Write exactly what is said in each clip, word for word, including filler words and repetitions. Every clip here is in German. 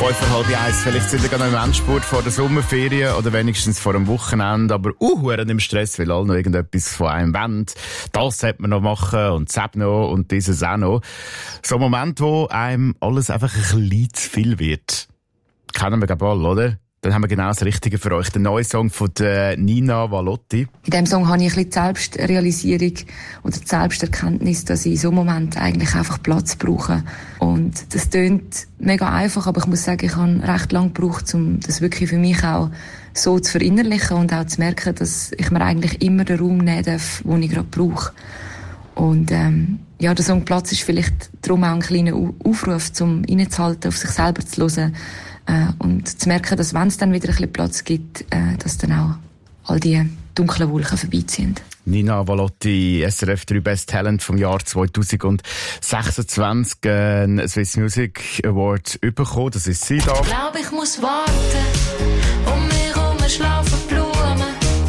Fünf vor halb eins. Vielleicht sind wir gerade noch im Endspurt vor der Sommerferien oder wenigstens vor dem Wochenende, aber uh, im Stress, weil alle noch irgendetwas von einem wollen. Das sollte man noch machen und das noch und dieses auch noch. So ein Moment, wo einem alles einfach ein bisschen zu viel wird. Kennen wir glaube alle, oder? Dann haben wir genau das Richtige für euch. Der neue Song von der Nina Valotti. In diesem Song habe ich ein bisschen die Selbstrealisierung oder die Selbsterkenntnis, dass ich in so einem Moment eigentlich einfach Platz brauche. Und das tönt mega einfach, aber ich muss sagen, ich habe recht lange gebraucht, um das wirklich für mich auch so zu verinnerlichen und auch zu merken, dass ich mir eigentlich immer den Raum nehmen darf, den ich gerade brauche. Und ähm, ja, der Song Platz ist vielleicht darum auch ein kleiner Aufruf, um innezuhalten, auf sich selber zu hören. Äh, und zu merken, dass wenn es dann wieder ein bisschen Platz gibt, äh, dass dann auch all die dunklen Wolken vorbeiziehen. Nina Valotti, S R F drei Best Talent vom Jahr zwanzig sechsundzwanzig, äh, einen Swiss Music Award bekommen. Das ist sie da. Ich glaube, ich muss warten, um mich herum schlafen Blumen,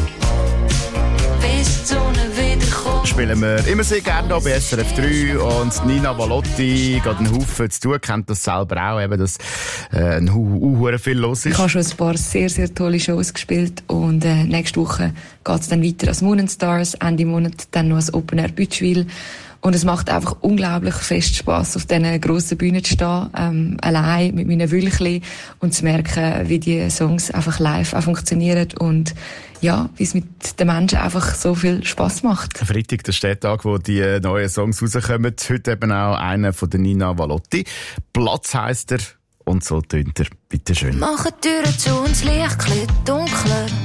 bis die Sonne wiederkommt. Spielen wir immer sehr gerne hier bei S R F drei und Nina Valotti geht einen Haufen zu tun, kennt das selber auch, eben, dass äh, ein Hu viel los ist. Ich habe schon ein paar sehr, sehr tolle Shows gespielt und äh, nächste Woche geht es dann weiter als Moon and Stars, Ende Monat dann noch als Open Air Bütschwil. Und es macht einfach unglaublich fest Spass, auf diesen grossen Bühnen zu stehen, ähm, allein mit meinen Wülchli und zu merken, wie die Songs einfach live auch funktionieren und ja, wie es mit den Menschen einfach so viel Spass macht. Freitag, der Städttag, wo die neuen Songs rauskommen. Heute eben auch einer von der Nina Valotti. Platz heisst er und so tönt er. Bitte schön. Machen die Türen zu und das Licht dunkler.